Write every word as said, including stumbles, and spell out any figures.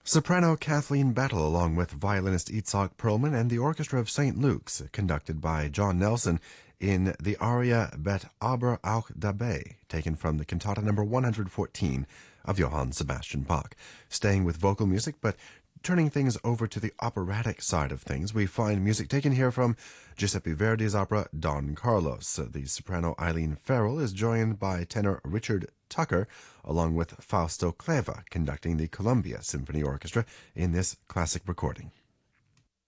Soprano Kathleen Battle, along with violinist Itzhak Perlman and the Orchestra of Saint Luke's, conducted by John Nelson, in the aria Bet aber auch dabei, taken from the cantata number one hundred fourteen of Johann Sebastian Bach. Staying with vocal music, but turning things over to the operatic side of things, we find music taken here from Giuseppe Verdi's opera Don Carlos. The soprano Eileen Farrell is joined by tenor Richard Tucker, along with Fausto Cleva, conducting the Columbia Symphony Orchestra in this classic recording.